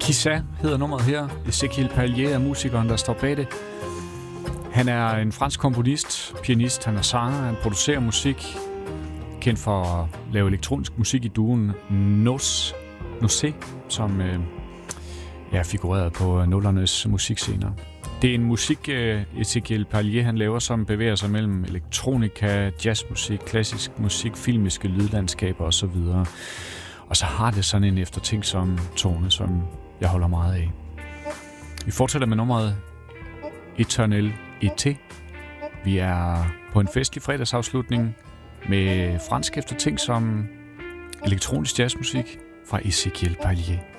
Kissa hedder nummeret her. Ezekiel Pallier er musikeren, der står bag det. Han er en fransk komponist, pianist, han er sanger, han producerer musik. Kendt for at lave elektronisk musik i duoen Nosé, som figurerede på nullernes musikscener. Det er en musik, Ezekiel Pallier han laver, som bevæger sig mellem elektronika, jazzmusik, klassisk musik, filmiske lydlandskaber osv. Og så har det sådan en eftertænksom tone, som jeg holder meget af. Vi fortsætter med nummeret Eternel Été. Vi er på en festlig fredagsafslutning med fransk eftertænksom elektronisk jazzmusik fra Ezekiel Pallier.